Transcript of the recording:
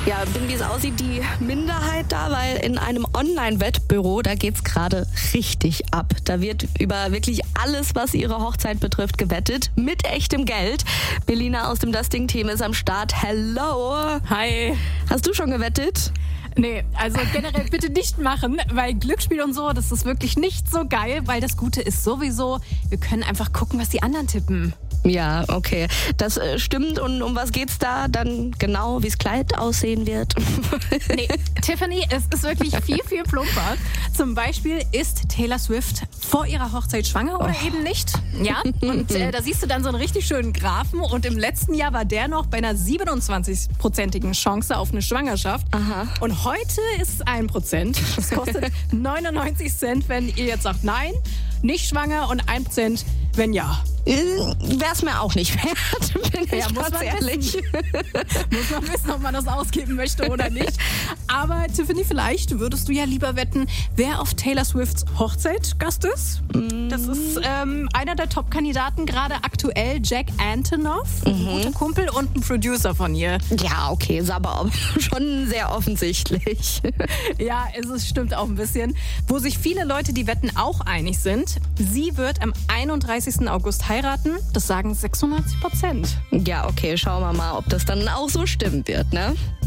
Ja, bin, wie es aussieht, die Minderheit da, weil in einem Online-Wettbüro, da geht's gerade richtig ab. Da wird über wirklich alles, was ihre Hochzeit betrifft, gewettet. Mit echtem Geld. Belina aus dem Das Ding-Team ist am Start. Hello. Hi. Hast du schon gewettet? Nee, also generell bitte nicht machen, weil Glücksspiel und so, das ist wirklich nicht so geil, weil das Gute ist sowieso, wir können einfach gucken, was die anderen tippen. Ja, okay. Das stimmt. Und um was geht's da dann genau, wie das Kleid aussehen wird? Nee, Tiffany, es ist wirklich viel, viel plumper. Zum Beispiel, ist Taylor Swift vor ihrer Hochzeit schwanger oder eben nicht? Ja, und da siehst du dann so einen richtig schönen Graphen. Und im letzten Jahr war der noch bei einer 27%igen Chance auf eine Schwangerschaft. Aha. Und heute ist es 1%. Das kostet 99 Cent, wenn ihr jetzt sagt nein, nicht schwanger, und 1%, wenn ja. Wär's mir auch nicht wert, bin ich muss ganz man ehrlich. Muss man wissen, ob man das ausgeben möchte oder nicht. Aber Tiffany, vielleicht würdest du ja lieber wetten, wer auf Taylor Swifts Hochzeit Gast ist. Das ist einer der Top-Kandidaten gerade aktuell, Jack Antonoff, ein guter Kumpel und ein Producer von ihr. Ja, okay, ist aber auch schon sehr offensichtlich. Ja, es stimmt auch ein bisschen. Wo sich viele Leute, die wetten, auch einig sind, sie wird am 31. August heiraten. Das sagen 96%. Ja, okay, schauen wir mal, ob das dann auch so stimmen wird, ne?